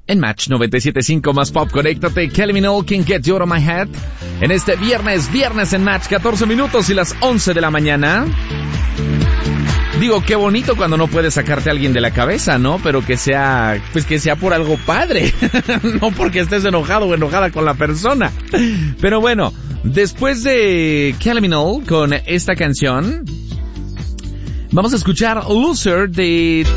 En Match 97.5 más pop, conéctate. Kylie Minogue, Can't Get You Out of My Head. En este viernes en Match, 14 minutos y las 11 de la mañana. Digo, qué bonito cuando no puedes sacarte a alguien de la cabeza, ¿no? Pero que sea por algo padre. No porque estés enojado o enojada con la persona. Pero bueno, después de Kylie Minogue con esta canción, vamos a escuchar Loser de